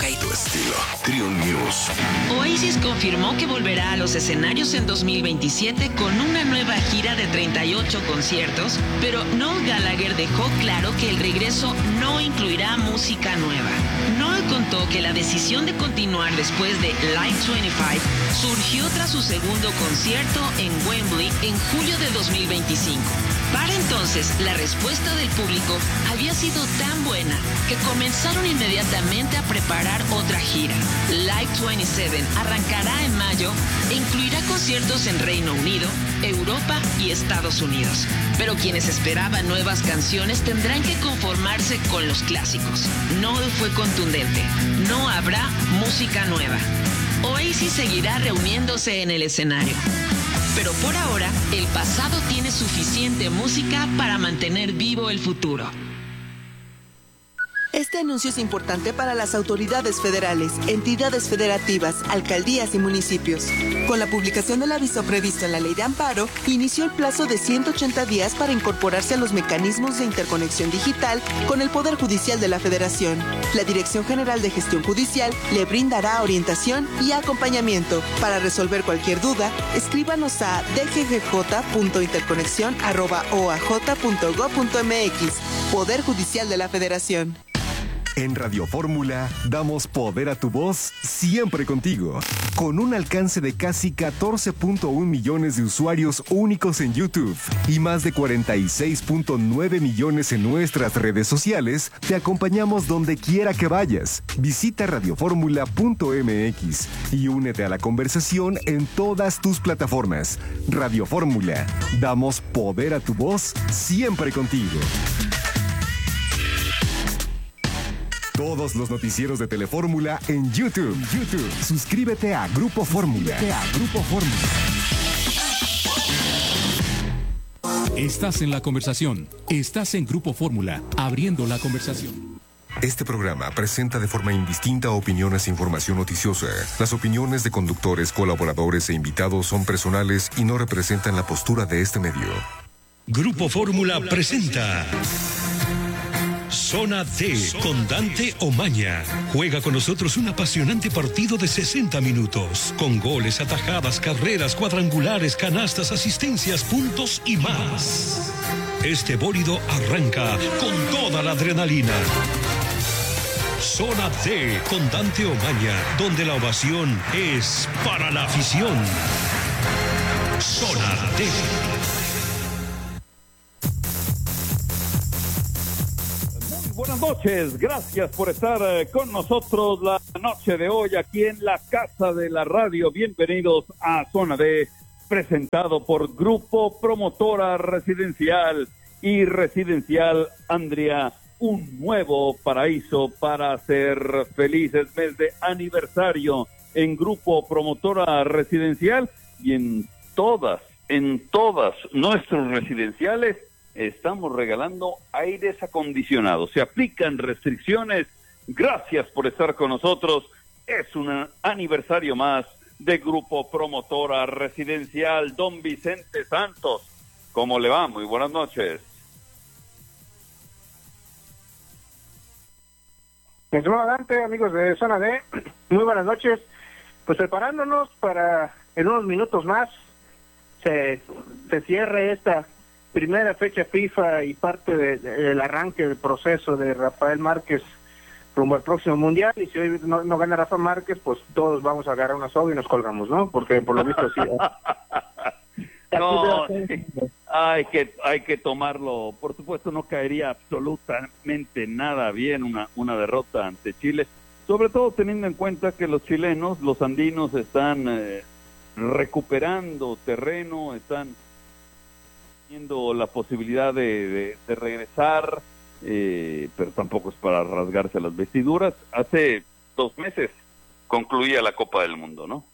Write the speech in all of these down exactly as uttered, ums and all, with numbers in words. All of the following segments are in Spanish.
época y tu estilo. Trio News. Oasis confirmó que volverá a los escenarios en dos mil veintisiete con una nueva gira de treinta y ocho conciertos, pero Noel Gallagher dejó claro que el regreso no incluirá música nueva. Noel contó que la decisión de continuar después de Live veinticinco surgió tras su segundo concierto en Wembley en julio de dos mil veinticinco. Para entonces, la respuesta del público había sido tan buena que comenzaron inmediatamente a preparar otra gira. Live veintisiete arrancará en mayo e incluirá conciertos en Reino Unido, Europa y Estados Unidos. Pero quienes esperaban nuevas canciones tendrán que conformarse con los clásicos. Noel fue contundente. No habrá música nueva. Oasis seguirá reuniéndose en el escenario. Pero por ahora, el pasado tiene suficiente música para mantener vivo el futuro. Este anuncio es importante para las autoridades federales, entidades federativas, alcaldías y municipios. Con la publicación del aviso previsto en la Ley de Amparo, inició el plazo de ciento ochenta días para incorporarse a los mecanismos de interconexión digital con el Poder Judicial de la Federación. La Dirección General de Gestión Judicial le brindará orientación y acompañamiento. Para resolver cualquier duda, escríbanos a d g g j punto interconexión arroba o a j punto gob punto m x. Poder Judicial de la Federación. En Radio Fórmula damos poder a tu voz siempre contigo. Con un alcance de casi catorce punto uno millones de usuarios únicos en YouTube y más de cuarenta y seis punto nueve millones en nuestras redes sociales, te acompañamos donde quiera que vayas. Visita radio fórmula punto m x y únete a la conversación en todas tus plataformas. Radio Fórmula, damos poder a tu voz siempre contigo. Todos los noticieros de Telefórmula en YouTube. YouTube. Suscríbete a Grupo Fórmula. a Grupo Fórmula. Estás en la conversación. Estás en Grupo Fórmula, abriendo la conversación. Este programa presenta de forma indistinta opiniones e información noticiosa. Las opiniones de conductores, colaboradores e invitados son personales y no representan la postura de este medio. Grupo Fórmula presenta Zona D con Dante Omaña. Juega con nosotros un apasionante partido de sesenta minutos, con goles, atajadas, carreras, cuadrangulares, canastas, asistencias, puntos y más. Este bólido arranca con toda la adrenalina. Zona D con Dante Omaña, donde la ovación es para la afición. Zona D. Buenas noches, gracias por estar eh, con nosotros la noche de hoy aquí en la Casa de la Radio. Bienvenidos a Zona D, presentado por Grupo Promotora Residencial y Residencial Andria, un nuevo paraíso para ser felices. Mes de aniversario en Grupo Promotora Residencial y en todas, en todas nuestros residenciales estamos regalando aires acondicionados. Se aplican restricciones. Gracias por estar con nosotros. Es un aniversario más de Grupo Promotora Residencial. Don Vicente Santos, ¿cómo le va? Muy buenas noches. Adelante, amigos de Zona D. Muy buenas noches. Pues preparándonos para en unos minutos más se, se cierre esta primera fecha FIFA y parte de, de, del arranque del proceso de Rafael Márquez rumbo al próximo Mundial. Y si hoy no, no gana Rafa Márquez, pues todos vamos a agarrar una soga y nos colgamos, ¿no? Porque por lo visto sí. No, sí. hay que hay que tomarlo. Por supuesto, no caería absolutamente nada bien una, una derrota ante Chile. Sobre todo teniendo en cuenta que los chilenos, los andinos, están eh, recuperando terreno, están teniendo la posibilidad de, de, de regresar, eh, pero tampoco es para rasgarse las vestiduras. Hace dos meses concluía la Copa del Mundo, ¿no?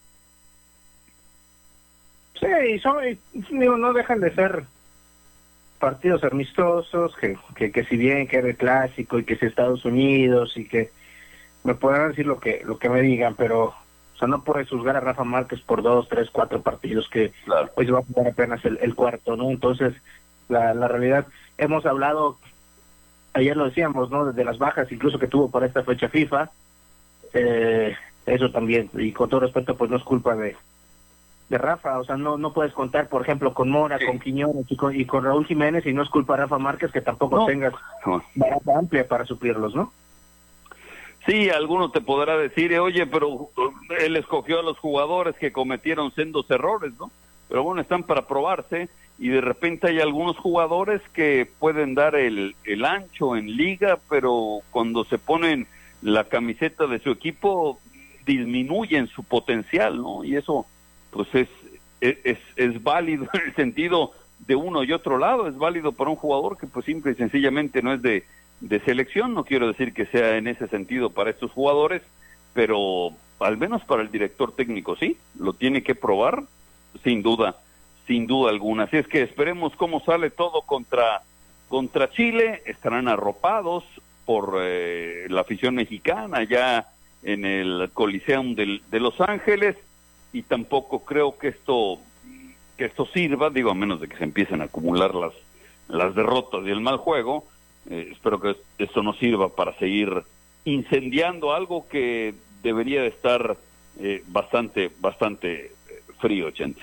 Sí, y son, y, digo, no dejan de ser partidos amistosos, que, que, que si bien que era el clásico y que es Estados Unidos y que me podrán decir lo que lo que me digan, pero o sea, no puedes juzgar a Rafa Márquez por dos, tres, cuatro partidos que claro. Hoy se va a jugar apenas el, el cuarto, ¿no? Entonces, la, la realidad, hemos hablado, ayer lo decíamos, ¿no? De las bajas incluso que tuvo para esta fecha FIFA, eh, eso también, y con todo respeto, pues no es culpa de de Rafa, o sea, no no puedes contar, por ejemplo, con Mora, sí. con Quiñones y con, y con Raúl Jiménez, y no es culpa de Rafa Márquez que tampoco no. tengas baraja amplia para suplirlos, ¿no? Sí, alguno te podrá decir, oye, pero él escogió a los jugadores que cometieron sendos errores, ¿no? Pero bueno, están para probarse, y de repente hay algunos jugadores que pueden dar el, el ancho en liga, pero cuando se ponen la camiseta de su equipo, disminuyen su potencial, ¿no? Y eso pues es, es, es válido en el sentido de uno y otro lado, es válido para un jugador que pues simple y sencillamente no es de, de selección, no quiero decir que sea en ese sentido para estos jugadores, pero al menos para el director técnico sí, lo tiene que probar, sin duda, sin duda alguna. Así es que esperemos cómo sale todo contra, contra Chile, estarán arropados por eh, la afición mexicana ya en el Coliseum del, de Los Ángeles, y tampoco creo que esto que esto sirva, digo, a menos de que se empiecen a acumular las las derrotas y el mal juego, eh, espero que esto no sirva para seguir incendiando algo que debería de estar eh, bastante bastante frío, gente.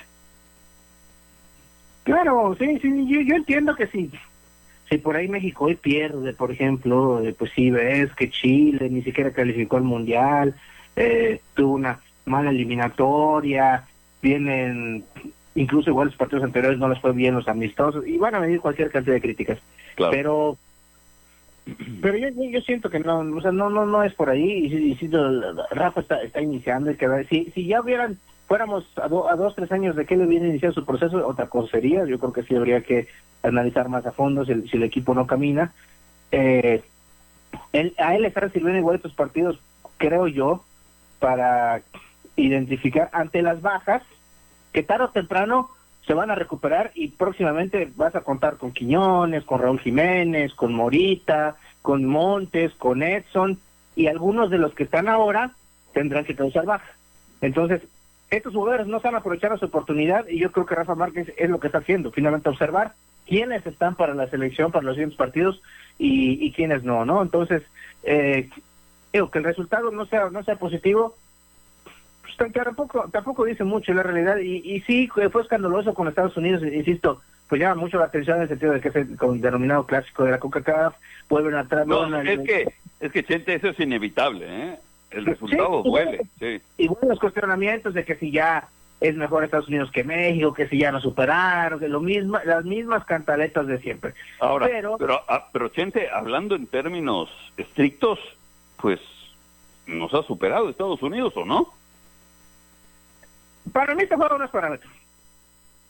Claro, sí, sí, yo, yo entiendo que sí. Si por ahí México hoy pierde, por ejemplo, eh, pues sí ves que Chile ni siquiera calificó al Mundial, eh, tuvo una mala eliminatoria, vienen, incluso igual los partidos anteriores no les fue bien los amistosos, y van a venir cualquier cantidad de críticas. Claro. Pero pero yo, yo siento que no, o sea, no no no es por ahí, y, y si Rafa está, está iniciando, y que si, si ya hubieran, fuéramos a, do, a dos, tres años de que le hubiera iniciado su proceso, otra cosa sería, yo creo que sí habría que analizar más a fondo si el, si el equipo no camina. Eh, él, a él le están sirviendo igual estos partidos, creo yo, para identificar ante las bajas que tarde o temprano se van a recuperar, y próximamente vas a contar con Quiñones, con Raúl Jiménez, con Morita, con Montes, con Edson, y algunos de los que están ahora tendrán que causar baja. Entonces, estos jugadores no están aprovechando su oportunidad, y yo creo que Rafa Márquez es lo que está haciendo, finalmente observar quiénes están para la selección, para los siguientes partidos, y, y quiénes no, ¿no? Entonces, eh, digo, que el resultado no sea no sea positivo, pues tampoco tampoco dice mucho la realidad, y, y sí, fue escandaloso con Estados Unidos, insisto, pues llama mucho la atención en el sentido de que es el, el denominado clásico de la CONCACAF, vuelven atrás. No, no, es que, es que, Chente, eso es inevitable, ¿eh? El resultado sí, duele, sí. Y bueno, los cuestionamientos de que si ya es mejor Estados Unidos que México, que si ya no superaron, que lo mismo, las mismas cantaletas de siempre. Ahora, pero, pero, pero Chente, hablando en términos estrictos, pues nos ha superado Estados Unidos, ¿o no? Para mí este juego no es parámetro.